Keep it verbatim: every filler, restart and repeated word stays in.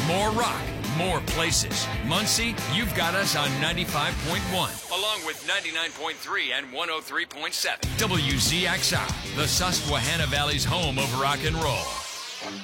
More rock, more places. Muncie, you've got us on ninety-five point one, along with ninety-nine point three and one oh three point seven. W Z X R, the Susquehanna Valley's home of rock and roll.